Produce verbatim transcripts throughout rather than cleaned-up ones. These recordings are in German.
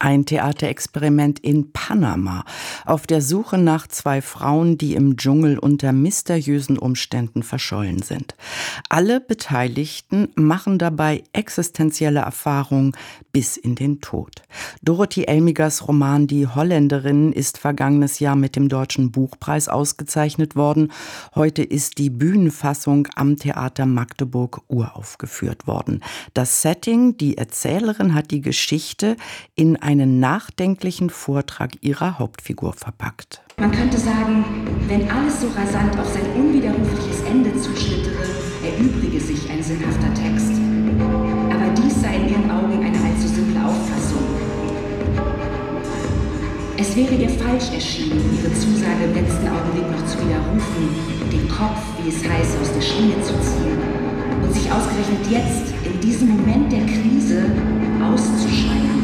Ein Theaterexperiment in Panama. Auf der Suche nach zwei Frauen, die im Dschungel unter mysteriösen Umständen verschollen sind. Alle Beteiligten machen dabei existenzielle Erfahrungen bis in den Tod. Dorothee Elmigers Roman Die Holländerin ist vergangenes Jahr mit dem Deutschen Buchpreis ausgezeichnet worden. Heute ist die Bühnenfassung am Theater Magdeburg uraufgeführt worden. Das Setting, die Erzählerin hat die Geschichte in einen nachdenklichen Vortrag ihrer Hauptfigur verpackt. Man könnte sagen, wenn alles so rasant auf sein unwiderrufliches Ende zuschlittere, erübrige sich ein sinnhafter Text. Aber dies sei in ihren Augen eine allzu simple Auffassung. Es wäre ihr falsch erschienen, ihre Zusage im letzten Augenblick noch zu widerrufen, den Kopf, wie es heißt, aus der Schlinge zu ziehen und sich ausgerechnet jetzt, in diesem Moment der Krise, auszuschreien.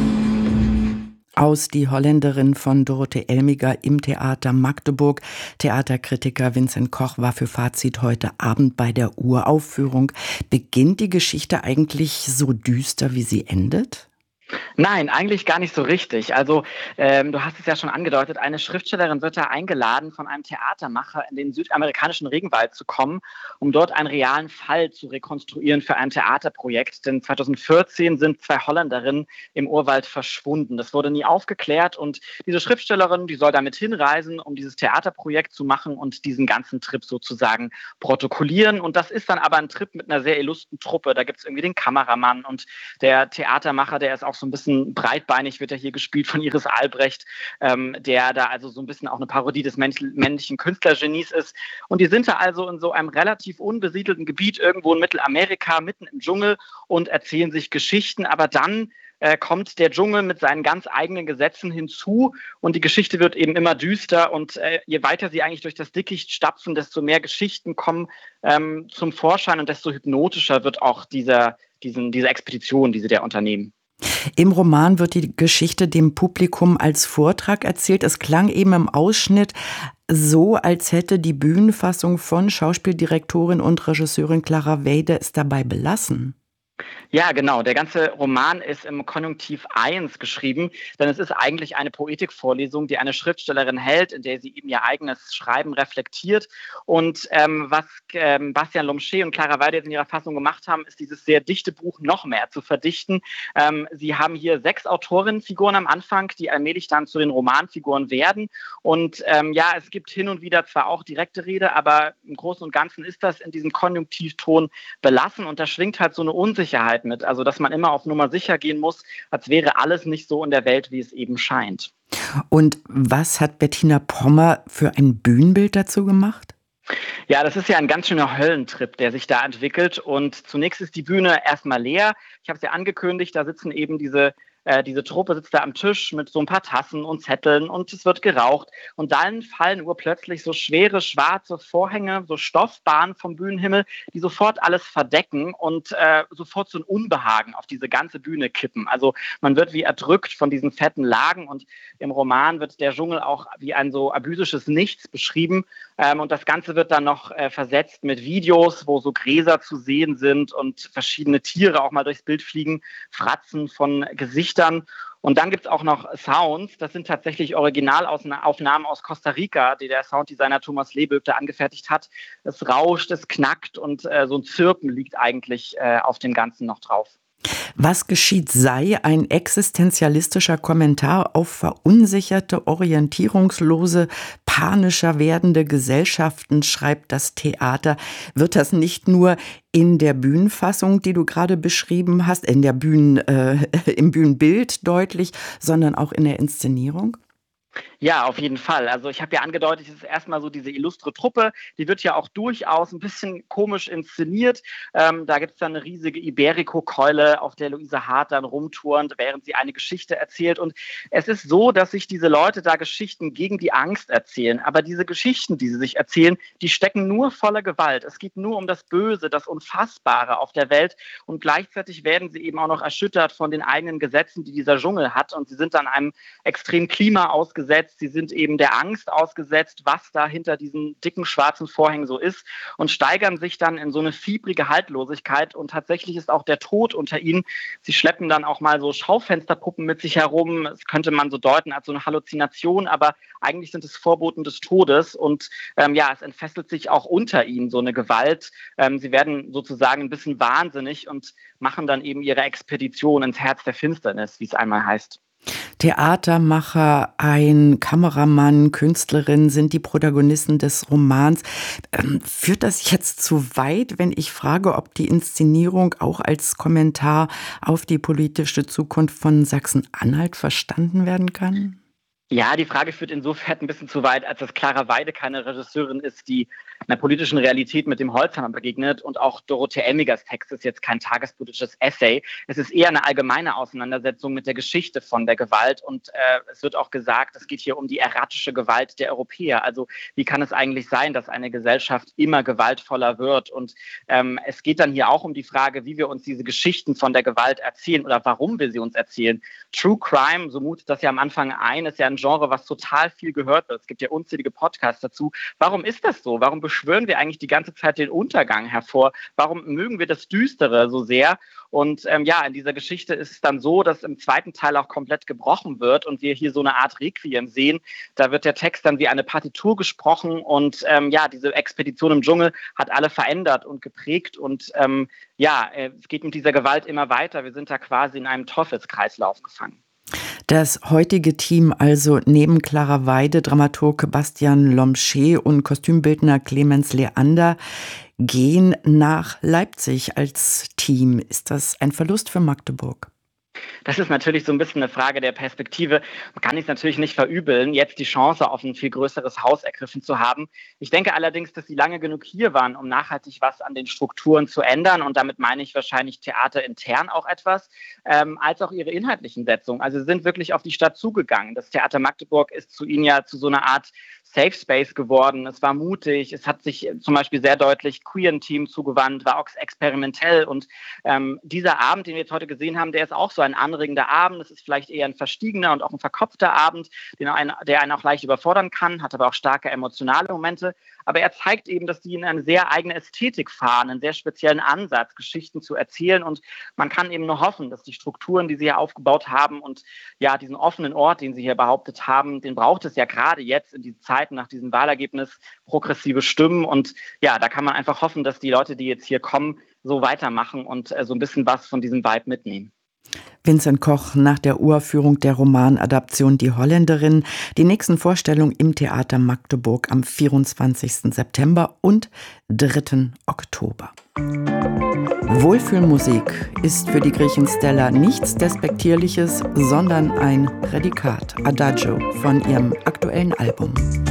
Aus Die Holländerin von Dorothee Elmiger im Theater Magdeburg. Theaterkritiker Vincent Koch war für Fazit heute Abend bei der Uraufführung. Beginnt die Geschichte eigentlich so düster, wie sie endet? Nein, eigentlich gar nicht so richtig. Also ähm, du hast es ja schon angedeutet, eine Schriftstellerin wird da eingeladen, von einem Theatermacher in den südamerikanischen Regenwald zu kommen, um dort einen realen Fall zu rekonstruieren für ein Theaterprojekt. Denn zweitausendvierzehn sind zwei Holländerinnen im Urwald verschwunden. Das wurde nie aufgeklärt und diese Schriftstellerin, die soll damit hinreisen, um dieses Theaterprojekt zu machen und diesen ganzen Trip sozusagen protokollieren. Und das ist dann aber ein Trip mit einer sehr illustren Truppe. Da gibt es irgendwie den Kameramann und der Theatermacher, der ist auch so ein bisschen breitbeinig, wird er hier gespielt von Iris Albrecht, ähm, der da also so ein bisschen auch eine Parodie des männlichen Künstlergenies ist. Und die sind da also in so einem relativ unbesiedelten Gebiet irgendwo in Mittelamerika, mitten im Dschungel und erzählen sich Geschichten. Aber dann äh, kommt der Dschungel mit seinen ganz eigenen Gesetzen hinzu und die Geschichte wird eben immer düster. Und äh, je weiter sie eigentlich durch das Dickicht stapfen, desto mehr Geschichten kommen ähm, zum Vorschein und desto hypnotischer wird auch dieser, diesen, diese Expedition, die sie da unternehmen. Im Roman wird die Geschichte dem Publikum als Vortrag erzählt. Es klang eben im Ausschnitt so, als hätte die Bühnenfassung von Schauspieldirektorin und Regisseurin Clara Weide es dabei belassen. Ja, genau. Der ganze Roman ist im Konjunktiv eins geschrieben, denn es ist eigentlich eine Poetikvorlesung, die eine Schriftstellerin hält, in der sie eben ihr eigenes Schreiben reflektiert. Und ähm, was ähm, Bastian Lomsche und Clara Weide jetzt in ihrer Fassung gemacht haben, ist dieses sehr dichte Buch noch mehr zu verdichten. Ähm, sie haben hier sechs Autorinnenfiguren am Anfang, die allmählich dann zu den Romanfiguren werden. Und ähm, ja, es gibt hin und wieder zwar auch direkte Rede, aber im Großen und Ganzen ist das in diesem Konjunktivton belassen und da schwingt halt so eine Unsicherheit mit, also dass man immer auf Nummer sicher gehen muss, als wäre alles nicht so in der Welt, wie es eben scheint. Und was hat Bettina Pommer für ein Bühnenbild dazu gemacht? Ja, das ist ja ein ganz schöner Höllentrip, der sich da entwickelt und zunächst ist die Bühne erstmal leer. Ich habe es ja angekündigt, da sitzen eben diese Äh, diese Truppe sitzt da am Tisch mit so ein paar Tassen und Zetteln und es wird geraucht. Und dann fallen urplötzlich so schwere schwarze Vorhänge, so Stoffbahnen vom Bühnenhimmel, die sofort alles verdecken und äh, sofort so ein Unbehagen auf diese ganze Bühne kippen. Also man wird wie erdrückt von diesen fetten Lagen und im Roman wird der Dschungel auch wie ein so abysisches Nichts beschrieben. Ähm, und das Ganze wird dann noch äh, versetzt mit Videos, wo so Gräser zu sehen sind und verschiedene Tiere auch mal durchs Bild fliegen, Fratzen von Gesichtern. Und dann gibt es auch noch Sounds, das sind tatsächlich Originalaufnahmen aus Costa Rica, die der Sounddesigner Thomas Leböb da angefertigt hat. Es rauscht, es knackt und äh, so ein Zirpen liegt eigentlich äh, auf dem Ganzen noch drauf. Was geschieht sei ein existenzialistischer Kommentar auf verunsicherte, orientierungslose, panischer werdende Gesellschaften, schreibt das Theater. Wird das nicht nur in der Bühnenfassung, die du gerade beschrieben hast, in der Bühnen, äh, im Bühnenbild deutlich, sondern auch in der Inszenierung? Ja, auf jeden Fall. Also ich habe ja angedeutet, es ist erstmal so diese illustre Truppe, die wird ja auch durchaus ein bisschen komisch inszeniert. Ähm, da gibt es dann eine riesige Iberico-Keule, auf der Luise Hart dann rumturnt, während sie eine Geschichte erzählt. Und es ist so, dass sich diese Leute da Geschichten gegen die Angst erzählen. Aber diese Geschichten, die sie sich erzählen, die stecken nur voller Gewalt. Es geht nur um das Böse, das Unfassbare auf der Welt. Und gleichzeitig werden sie eben auch noch erschüttert von den eigenen Gesetzen, die dieser Dschungel hat. Und sie sind dann einem extremen Klima ausgesetzt, ausgesetzt, sie sind eben der Angst ausgesetzt, was da hinter diesen dicken schwarzen Vorhängen so ist und steigern sich dann in so eine fiebrige Haltlosigkeit und tatsächlich ist auch der Tod unter ihnen. Sie schleppen dann auch mal so Schaufensterpuppen mit sich herum, das könnte man so deuten als so eine Halluzination, aber eigentlich sind es Vorboten des Todes und ähm, ja, es entfesselt sich auch unter ihnen so eine Gewalt. Ähm, sie werden sozusagen ein bisschen wahnsinnig und machen dann eben ihre Expedition ins Herz der Finsternis, wie es einmal heißt. Theatermacher, ein Kameramann, Künstlerin sind die Protagonisten des Romans. Ähm, führt das jetzt zu weit, wenn ich frage, ob die Inszenierung auch als Kommentar auf die politische Zukunft von Sachsen-Anhalt verstanden werden kann? Ja, die Frage führt insofern ein bisschen zu weit, als dass Clara Weide keine Regisseurin ist, die einer politischen Realität mit dem Holzhammer begegnet. Und auch Dorothee Elmigers Text ist jetzt kein tagespolitisches Essay. Es ist eher eine allgemeine Auseinandersetzung mit der Geschichte von der Gewalt. Und äh, es wird auch gesagt, es geht hier um die erratische Gewalt der Europäer. Also wie kann es eigentlich sein, dass eine Gesellschaft immer gewaltvoller wird? Und ähm, es geht dann hier auch um die Frage, wie wir uns diese Geschichten von der Gewalt erzählen oder warum wir sie uns erzählen. True Crime, so mutet das ja am Anfang ein, ist ja ein Genre, was total viel gehört wird. Es gibt ja unzählige Podcasts dazu. Warum ist das so? Warum beschwören wir eigentlich die ganze Zeit den Untergang hervor? Warum mögen wir das Düstere so sehr? Und ähm, ja, in dieser Geschichte ist es dann so, dass im zweiten Teil auch komplett gebrochen wird und wir hier so eine Art Requiem sehen. Da wird der Text dann wie eine Partitur gesprochen und ähm, ja, diese Expedition im Dschungel hat alle verändert und geprägt und ähm, ja, äh, es geht mit dieser Gewalt immer weiter. Wir sind da quasi in einem Teufelskreislauf gefangen. Das heutige Team, also neben Clara Weide, Dramaturg Bastian Lomsche und Kostümbildner Clemens Leander, gehen nach Leipzig als Team. Ist das ein Verlust für Magdeburg? Das ist natürlich so ein bisschen eine Frage der Perspektive. Man kann es natürlich nicht verübeln, jetzt die Chance auf ein viel größeres Haus ergriffen zu haben. Ich denke allerdings, dass sie lange genug hier waren, um nachhaltig was an den Strukturen zu ändern. Und damit meine ich wahrscheinlich theaterintern auch etwas, ähm, als auch ihre inhaltlichen Setzungen. Also sie sind wirklich auf die Stadt zugegangen. Das Theater Magdeburg ist zu ihnen ja zu so einer Art Safe Space geworden. Es war mutig. Es hat sich zum Beispiel sehr deutlich queeren Team zugewandt, war auch experimentell. Und ähm, dieser Abend, den wir jetzt heute gesehen haben, der ist auch so ein anregender Abend. Es ist vielleicht eher ein verstiegener und auch ein verkopfter Abend, den einen, der einen auch leicht überfordern kann, hat aber auch starke emotionale Momente. Aber er zeigt eben, dass die in eine sehr eigene Ästhetik fahren, einen sehr speziellen Ansatz, Geschichten zu erzählen. Und man kann eben nur hoffen, dass die Strukturen, die sie hier aufgebaut haben und ja, diesen offenen Ort, den sie hier behauptet haben, den braucht es ja gerade jetzt in diesen Zeiten nach diesem Wahlergebnis progressive Stimmen. Und ja, da kann man einfach hoffen, dass die Leute, die jetzt hier kommen, so weitermachen und äh, so ein bisschen was von diesem Vibe mitnehmen. Vincent Koch nach der Uraufführung der Romanadaption Die Holländerin. Die nächsten Vorstellungen im Theater Magdeburg am vierundzwanzigsten September und dritten Oktober. Wohlfühlmusik ist für die Griechin Stella nichts Despektierliches, sondern ein Prädikat, Adagio, von ihrem aktuellen Album.